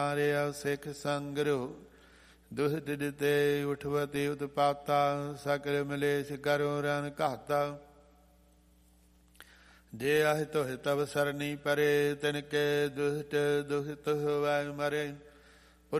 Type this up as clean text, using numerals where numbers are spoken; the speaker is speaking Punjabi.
ਮਾਰਿਆ ਸਿੱਖ ਸੰਗਰੋ ਦੁਹਿ ਦਿਤੇ ਉਠਵਤੀ ਉਤਪਾਤਾ ਸਕਲ ਮਲੇਸ਼ ਕਰੋ ਰਨ ਘਾਤਾ ਜੇ ਆਹਿ ਤੋਹਿ ਤਬ ਸਰਨੀ ਪਰੇ ਤਿਨਕੇ ਦੁਹਿਤ ਦੁਹਿਤ ਹੋਵੈ ਮਰੇ